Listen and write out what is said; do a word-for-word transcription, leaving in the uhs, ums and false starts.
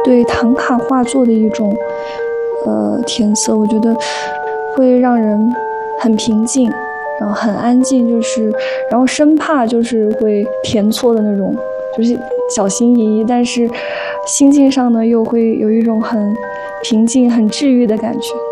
对唐卡画作的一种呃填色，我觉得会让人很平静，然后很安静，就是然后生怕就是会填错的那种，就是小心翼翼，但是心境上呢又会有一种很平静、很治愈的感觉。